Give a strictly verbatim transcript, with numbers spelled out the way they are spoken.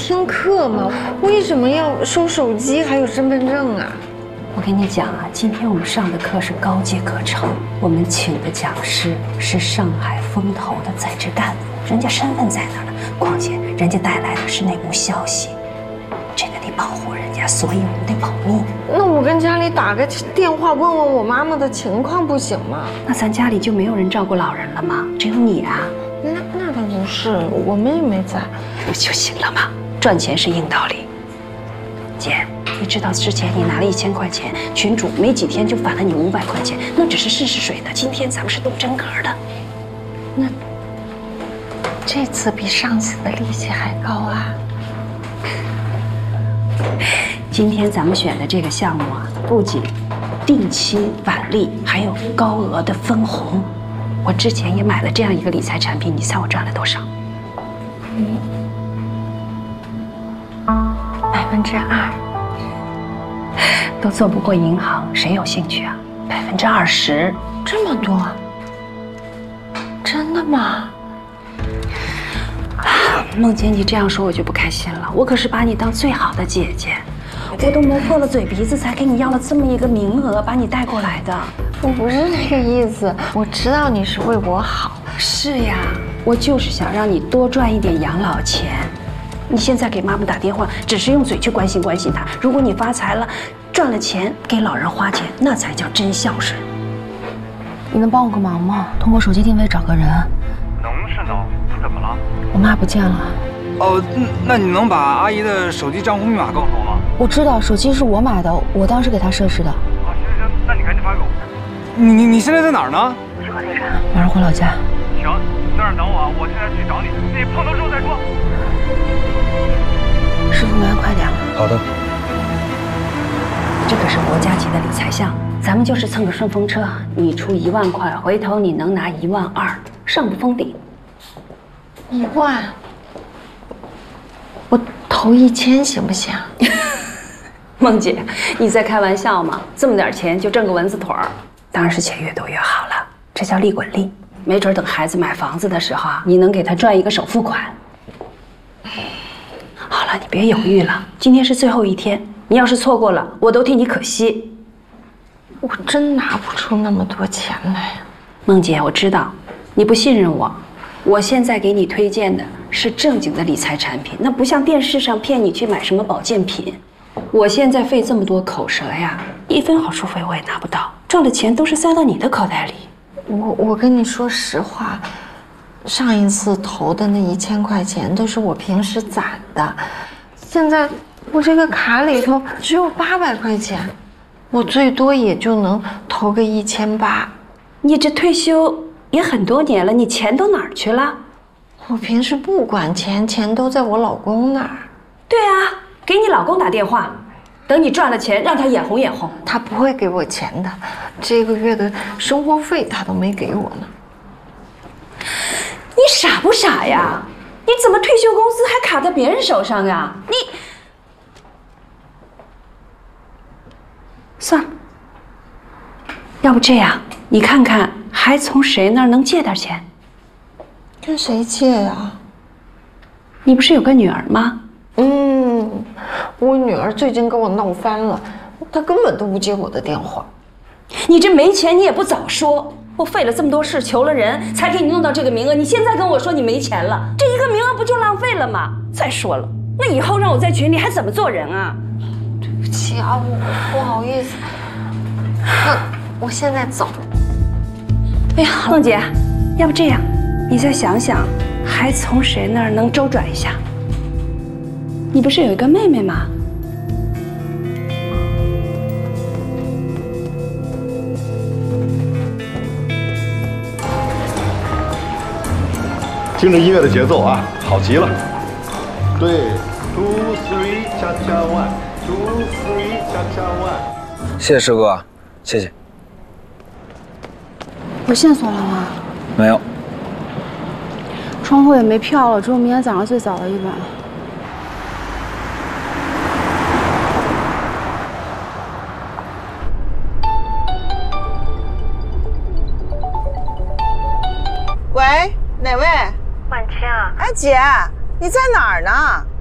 听课吗？为什么要收手机还有身份证啊？ 我跟你讲啊，今天我们上的课是高阶课程，我们请的讲师是上海风投的在职干部，人家身份在那儿呢。况且人家带来的是内幕消息，这个得保护人家，所以我们得保密。 那我跟家里打个电话问问我妈妈的情况不行吗？ 那咱家里就没有人照顾老人了吗？只有你啊。 那那倒不是，我妹妹在， 不就行了吗？赚钱是硬道理。姐，你知道之前你拿了一千块钱，群主没几天就返了你五百块钱，那只是试试水的。今天咱们是动真格的。 那这次比上次的利息还高啊！ 今天咱们选的这个项目啊，不仅定期返利，还有高额的分红。我之前也买了这样一个理财产品，你猜我赚了多少？ 嗯，百分之二， 都做不过银行，谁有兴趣啊？百分之二十， 这么多？真的吗？ 梦姐，你这样说我就不开心了。我可是把你当最好的姐姐，我都磨破了嘴皮子才给你要了这么一个名额，把你带过来的。 我不是这个意思，我知道你是为我好。 是呀，我就是想让你多赚一点养老钱。你现在给妈妈打电话，只是用嘴去关心关心她。如果你发财了，赚了钱给老人花钱，那才叫真孝顺。 你能帮我个忙吗？通过手机定位找个人。 能是能，怎么了？ 我妈不见了。 哦，那你能把阿姨的手机账户密码告诉我吗？ 我知道，手机是我买的，我当时给她设置的。 啊，行行行，那你赶紧发给我。你你你现在在哪儿呢？ 是河内站，马上回老家。 行，你在那儿等我，我现在去找你。你碰头之后再说。 师傅，您快点。 好的。 这可是国家级的理财项，咱们就是蹭个顺风车，你出一万块，回头你能拿一万二，上不封顶。 一万，我投一千行不行？ 梦姐，你在开玩笑吗？这么点钱就挣个蚊子腿儿，当然是钱越多越好了，这叫利滚利。没准等孩子买房子的时候啊，你能给他赚一个首付款。好了，你别犹豫了，今天是最后一天，你要是错过了，我都替你可惜。 我真拿不出那么多钱来。 梦姐，我知道你不信任我，我现在给你推荐的是正经的理财产品，那不像电视上骗你去买什么保健品。我现在费这么多口舌呀，一分好处费我也拿不到，赚的钱都是塞到你的口袋里。 我我跟你说实话，上一次投的那一千块钱都是我平时攒的，现在我这个卡里头只有八百块钱，我最多也就能投个一千八。 你这退休也很多年了，你钱都哪儿去了？ 我平时不管钱，钱都在我老公那儿。 对啊，给你老公打电话，等你赚了钱，让他眼红眼红。 他不会给我钱的，这个月的生活费他都没给我呢。 你傻不傻呀？你怎么退休工资还卡在别人手上呀？你算了，要不这样，你看看还从谁那儿能借点钱？ 跟谁借呀？ 你不是有个女儿吗？ 嗯，我女儿最近跟我闹翻了，她根本都不接我的电话。 你这没钱，你也不早说。我费了这么多事，求了人才给你弄到这个名额，你现在跟我说你没钱了，这一个名额不就浪费了吗？再说了，那以后让我在群里还怎么做人啊？ 对不起啊，我不好意思。那我现在走。 哎呀，梦姐，要不这样，你再想想，还从谁那儿能周转一下？你不是有一个妹妹吗？ 听着音乐的节奏啊，好极了。对 ，two three 恰恰 one，two three 恰恰 one。 谢谢师哥，谢谢。 有线索了吗？ 没有。 窗户也没票了，只有明天早上最早的一班。 喂，哪位？ 婉清啊， 哎，姐，你在哪儿呢？